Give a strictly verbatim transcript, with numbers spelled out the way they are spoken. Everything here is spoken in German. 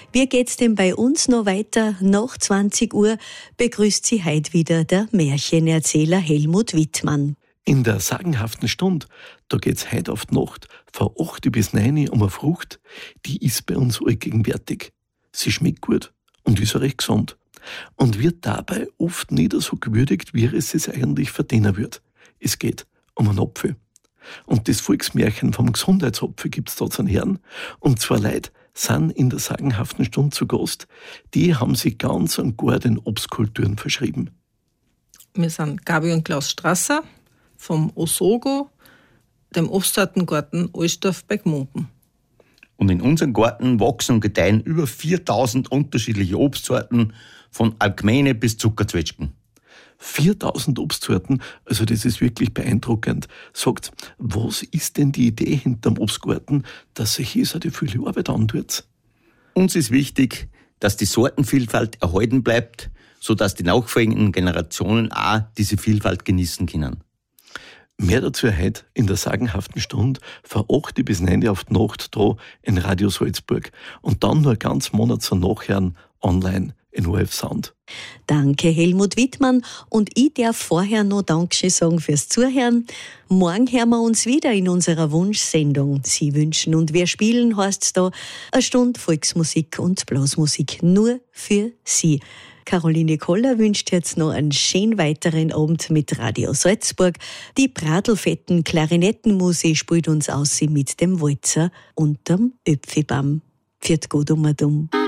Wie geht's denn bei uns noch weiter? Nach zwanzig Uhr begrüßt Sie heute wieder der Märchenerzähler Helmut Wittmann. In der sagenhaften Stunde, da geht's heute auf die Nacht, von acht bis neun um eine Frucht, die ist bei uns allgegenwärtig. Sie schmeckt gut und ist auch recht gesund und wird dabei oft nicht so gewürdigt, wie es sich eigentlich verdienen wird. Es geht um einen Apfel. Und das Volksmärchen vom Gesundheitsapfel gibt's da zu hören. Und zwei Leute sind in der sagenhaften Stunde zu Gast, die haben sich ganz und gar den Obstkulturen verschrieben. Wir sind Gabi und Klaus Strasser vom Osogo, dem Obstsortengarten Alsdorf bei Gmumpen. Und in unserem Garten wachsen und gedeihen über viertausend unterschiedliche Obstsorten, von Alkmene bis Zuckerzwetschgen. viertausend Obstsorten, also das ist wirklich beeindruckend. Sagt, was ist denn die Idee hinterm Obstgarten, dass sich hier so die viele Arbeit antut? Uns ist wichtig, dass die Sortenvielfalt erhalten bleibt, sodass die nachfolgenden Generationen auch diese Vielfalt genießen können. Mehr dazu heute in der sagenhaften Stunde von acht bis neun auf die Nacht da in Radio Salzburg und dann nur ganz Monat zum Nachhören online in O R F Sound. Danke Helmut Wittmann und ich darf vorher noch Dankeschön sagen fürs Zuhören. Morgen hören wir uns wieder in unserer Wunschsendung. Sie wünschen und wir spielen, heisst's da, eine Stunde Volksmusik und Blasmusik nur für Sie. Caroline Koller wünscht jetzt noch einen schönen weiteren Abend mit Radio Salzburg. Die Pradelfetten Klarinettenmusik spielt uns aus mit dem Walzer und dem Öpfibaum. Pfiat gut um und um.